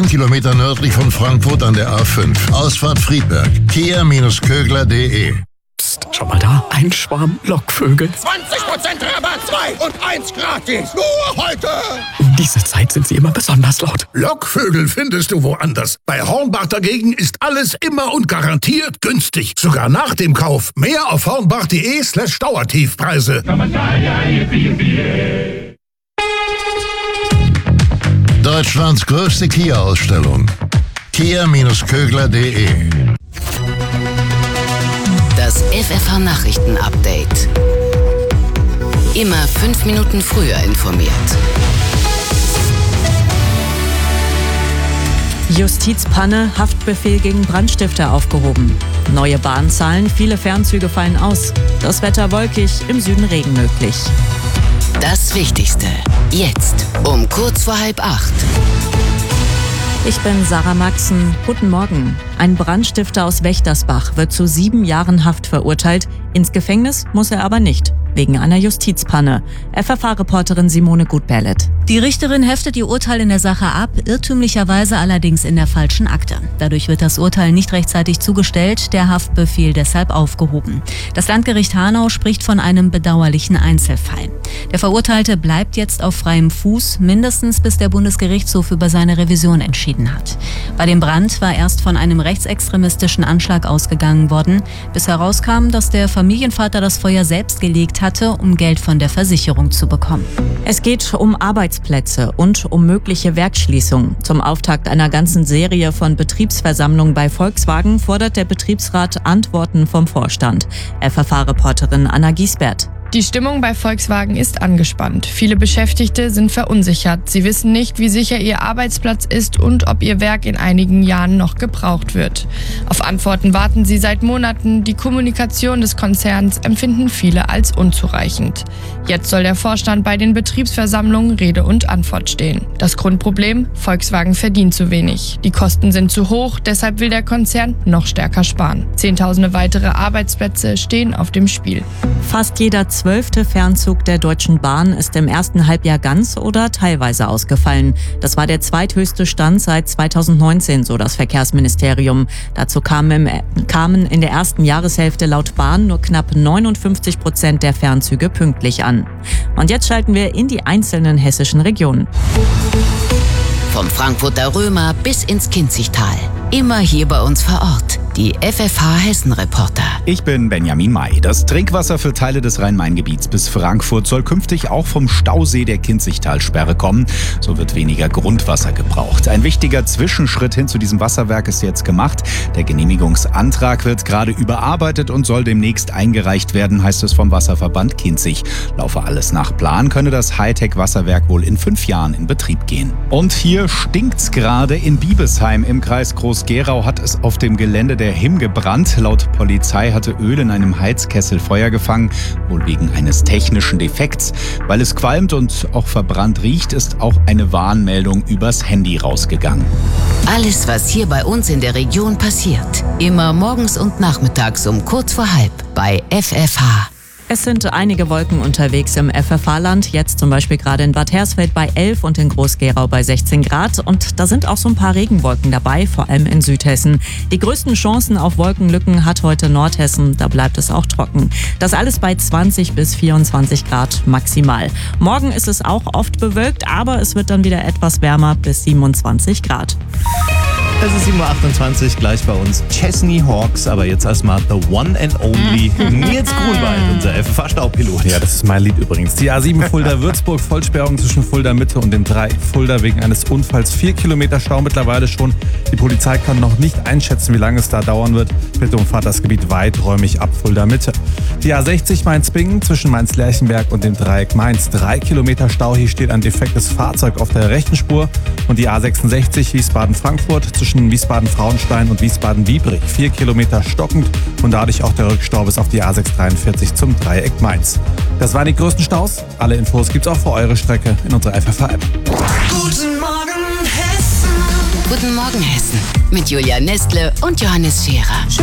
10 Kilometer nördlich von Frankfurt an der A5. Ausfahrt Friedberg. Kia-Kögler.de. Psst, schau mal da. Ein Schwarm Lockvögel. 20% Rabatt, 2 und 1 gratis. Nur heute. Um diese Zeit sind sie immer besonders laut. Lockvögel findest du woanders. Bei Hornbach dagegen ist alles immer und garantiert günstig. Sogar nach dem Kauf. Mehr auf hornbach.de/Dauertiefpreise. Deutschlands größte Kia-Ausstellung. Kia-Kögler.de. Das FFH-Nachrichten-Update. Immer 5 Minuten früher informiert. Justizpanne, Haftbefehl gegen Brandstifter aufgehoben. Neue Bahnzahlen, viele Fernzüge fallen aus. Das Wetter wolkig, im Süden Regen möglich. Das Wichtigste. Jetzt um kurz vor 7:30. Ich bin Sarah Maxen. Guten Morgen. Ein Brandstifter aus Wächtersbach wird zu 7 Jahren Haft verurteilt. Ins Gefängnis muss er aber nicht, wegen einer Justizpanne. FFH-Reporterin Simone Gutberlet. Die Richterin heftet ihr Urteil in der Sache ab, irrtümlicherweise allerdings in der falschen Akte. Dadurch wird das Urteil nicht rechtzeitig zugestellt, der Haftbefehl deshalb aufgehoben. Das Landgericht Hanau spricht von einem bedauerlichen Einzelfall. Der Verurteilte bleibt jetzt auf freiem Fuß, mindestens bis der Bundesgerichtshof über seine Revision entschieden hat. Bei dem Brand war erst von einem rechtsextremistischen Anschlag ausgegangen worden, bis herauskam, dass der Familienvater das Feuer selbst gelegt hatte, um Geld von der Versicherung zu bekommen. Es geht um Arbeitsplätze und um mögliche Werksschließungen. Zum Auftakt einer ganzen Serie von Betriebsversammlungen bei Volkswagen fordert der Betriebsrat Antworten vom Vorstand. FFH-Reporterin Anna Giesbert. Die Stimmung bei Volkswagen ist angespannt. Viele Beschäftigte sind verunsichert. Sie wissen nicht, wie sicher ihr Arbeitsplatz ist und ob ihr Werk in einigen Jahren noch gebraucht wird. Auf Antworten warten sie seit Monaten. Die Kommunikation des Konzerns empfinden viele als unzureichend. Jetzt soll der Vorstand bei den Betriebsversammlungen Rede und Antwort stehen. Das Grundproblem: Volkswagen verdient zu wenig. Die Kosten sind zu hoch, deshalb will der Konzern noch stärker sparen. Zehntausende weitere Arbeitsplätze stehen auf dem Spiel. Fast jeder 12. Fernzug der Deutschen Bahn ist im ersten Halbjahr ganz oder teilweise ausgefallen. Das war der zweithöchste Stand seit 2019, so das Verkehrsministerium. Dazu kamen in der ersten Jahreshälfte laut Bahn nur knapp 59% der Fernzüge pünktlich an. Und jetzt schalten wir in die einzelnen hessischen Regionen. Vom Frankfurter Römer bis ins Kinzigtal. Immer hier bei uns vor Ort. Die FFH-Hessen-Reporter. Ich bin Benjamin May. Das Trinkwasser für Teile des Rhein-Main-Gebiets bis Frankfurt soll künftig auch vom Stausee der Kinzigtalsperre kommen. So wird weniger Grundwasser gebraucht. Ein wichtiger Zwischenschritt hin zu diesem Wasserwerk ist jetzt gemacht. Der Genehmigungsantrag wird gerade überarbeitet und soll demnächst eingereicht werden, heißt es vom Wasserverband Kinzig. Laufe alles nach Plan, könne das Hightech-Wasserwerk wohl in 5 Jahren in Betrieb gehen. Und hier stinkt's gerade. In Biebesheim im Kreis Groß-Gerau hat es auf dem Gelände der HIM gebrannt. Laut Polizei hatte Öl in einem Heizkessel Feuer gefangen, wohl wegen eines technischen Defekts. Weil es qualmt und auch verbrannt riecht, ist auch eine Warnmeldung übers Handy rausgegangen. Alles, was hier bei uns in der Region passiert. Immer morgens und nachmittags um kurz vor 7:30 bei FFH. Es sind einige Wolken unterwegs im FFH-Land, jetzt zum Beispiel gerade in Bad Hersfeld bei 11 und in Groß-Gerau bei 16 Grad. Und da sind auch so ein paar Regenwolken dabei, vor allem in Südhessen. Die größten Chancen auf Wolkenlücken hat heute Nordhessen, da bleibt es auch trocken. Das alles bei 20 bis 24 Grad maximal. Morgen ist es auch oft bewölkt, aber es wird dann wieder etwas wärmer bis 27 Grad. Es ist 7:28 Uhr, gleich bei uns Chesney Hawks, aber jetzt erstmal the one and only Nils Grunwald, unser FFH-Staupilot. Ja, das ist mein Lied übrigens. Die A7 Fulda-Würzburg, Vollsperrung zwischen Fulda-Mitte und dem Dreieck Fulda wegen eines Unfalls. 4 Kilometer Stau mittlerweile schon. Die Polizei kann noch nicht einschätzen, wie lange es da dauern wird. Bitte umfahrt das Gebiet weiträumig ab Fulda-Mitte. Die A60 Mainz-Bingen zwischen Mainz-Lerchenberg und dem Dreieck Mainz. 3 Kilometer Stau, hier steht ein defektes Fahrzeug auf der rechten Spur. Und die A66 Wiesbaden-Frankfurt zwischen Wiesbaden-Frauenstein und Wiesbaden-Biebrich. 4 Kilometer stockend und dadurch auch der Rückstau bis auf die A643 zum Dreieck Mainz. Das waren die größten Staus. Alle Infos gibt's auch für eure Strecke in unserer FFH-App. Guten Morgen Hessen. Guten Morgen Hessen. Mit Julia Nestle und Johannes Scherer.